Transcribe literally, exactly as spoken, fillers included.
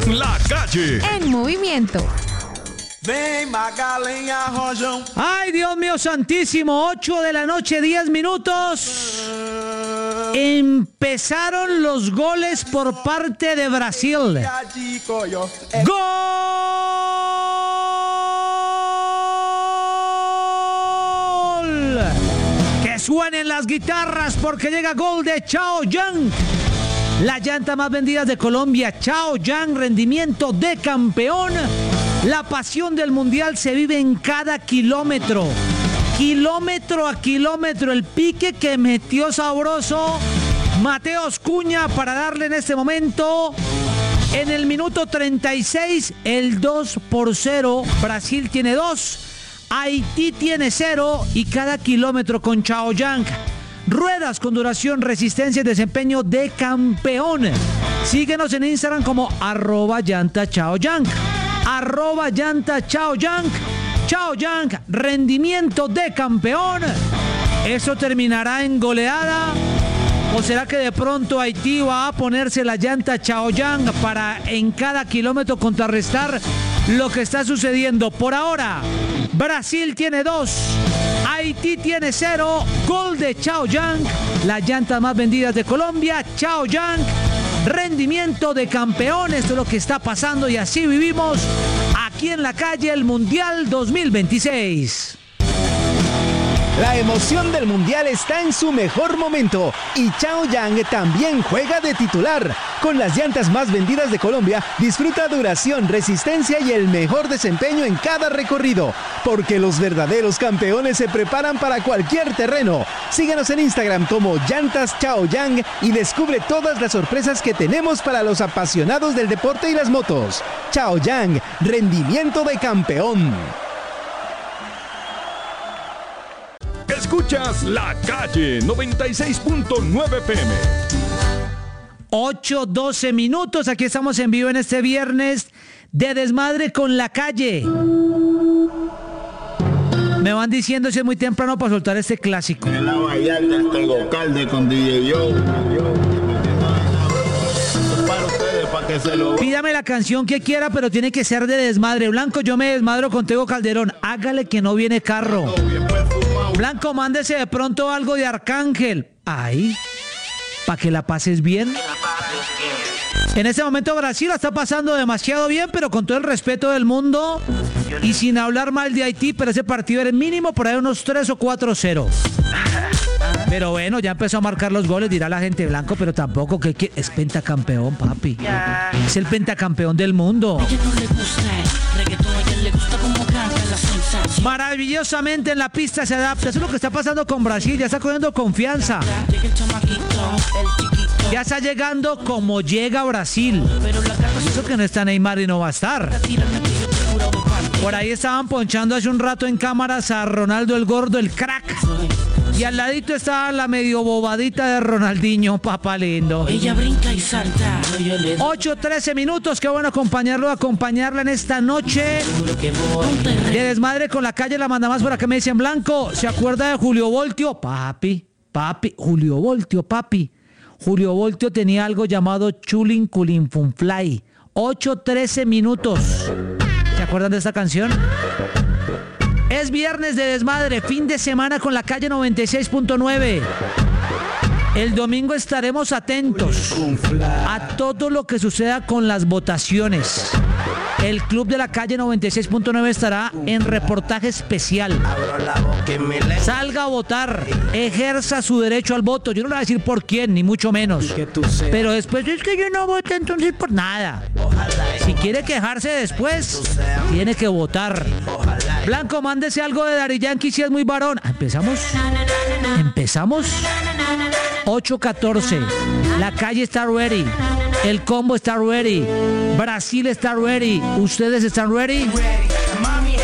La Calle en movimiento. Vem Magalenha Rojão. Ay, Dios mío santísimo, ocho de la noche, diez minutos. Empezaron los goles por parte de Brasil. ¡Gol! Que suenen las guitarras porque llega gol de Chaoyang. La llanta más vendida de Colombia, Chaoyang, rendimiento de campeón. La pasión del mundial se vive en cada kilómetro. Kilómetro a kilómetro. El pique que metió sabroso Mateos Cunha para darle en este momento, en el minuto treinta y seis, el dos por cero. Brasil tiene dos, Haití tiene cero y cada kilómetro con Chaoyang. Ruedas con duración, resistencia y desempeño de campeón. Síguenos en Instagram como arroba llanta Chaoyang. Arroba llanta Chaoyang. Chaoyang, rendimiento de campeón. ¿Eso terminará en goleada? ¿O será que de pronto Haití va a ponerse la llanta Chaoyang para en cada kilómetro contrarrestar lo que está sucediendo? Por ahora, Brasil tiene dos, Haití tiene cero. Gol de Chaoyang, la llanta más vendida de Colombia. Chaoyang, rendimiento de campeón. Esto es lo que está pasando y así vivimos aquí en La Calle el Mundial dos mil veintiséis. La emoción del Mundial está en su mejor momento y Chaoyang también juega de titular. Con las llantas más vendidas de Colombia, disfruta duración, resistencia y el mejor desempeño en cada recorrido. Porque los verdaderos campeones se preparan para cualquier terreno. Síguenos en Instagram como Llantas Chaoyang y descubre todas las sorpresas que tenemos para los apasionados del deporte y las motos. Chaoyang, rendimiento de campeón. Escuchas La Calle noventa y seis punto nueve P M. ocho, doce minutos. Aquí estamos en vivo en este viernes de Desmadre con La Calle. Me van diciendo si es muy temprano para soltar este clásico. En la Vallarta está el Gocalde con D J Joe. Para ustedes, para que se lo... Pídame la canción que quiera, pero tiene que ser de desmadre. Blanco, yo me desmadro con Tego Calderón. Hágale que no viene carro. Blanco, mándese de pronto algo de Arcángel. Ahí, para que la pases bien. En este momento Brasil la está pasando demasiado bien, pero con todo el respeto del mundo y sin hablar mal de Haití, pero ese partido era mínimo por ahí unos tres o cuatro cero. Pero bueno, ya empezó a marcar los goles, dirá la gente. Blanco, pero tampoco que, que es pentacampeón, papi. Es el pentacampeón del mundo. Maravillosamente en la pista se adapta. Eso es lo que está pasando con Brasil. Ya está cogiendo confianza. Ya está llegando como llega Brasil. Eso que no está Neymar y no va a estar. Por ahí estaban ponchando hace un rato en cámaras a Ronaldo el Gordo, el crack. Y al ladito estaba la medio bobadita de Ronaldinho, papá lindo. Ella brinca y salta. ocho, trece minutos, qué bueno acompañarlo, acompañarla en esta noche de Desmadre con La Calle. La manda más por acá, me dicen Blanco, ¿se acuerda de Julio Voltio? Papi, papi, Julio Voltio, papi. Julio Voltio tenía algo llamado Chulin Culin Fun Fly. ocho, trece minutos. ¿Se acuerdan de esta canción? Es viernes de Desmadre, fin de semana con La Calle noventa y seis punto nueve. El domingo estaremos atentos a todo lo que suceda con las votaciones. El Club de La Calle noventa y seis punto nueve estará en reportaje especial. Salga a votar, ejerza su derecho al voto. Yo no le voy a decir por quién, ni mucho menos. Pero después es que yo no voté entonces por nada. Si quiere quejarse después, tiene que votar. Blanco, mándese algo de Daddy Yankee si es muy varón. ¿Empezamos? ¿Empezamos? ocho catorce. La Calle está ready. El combo está ready. Brasil está ready. ¿Ustedes están ready?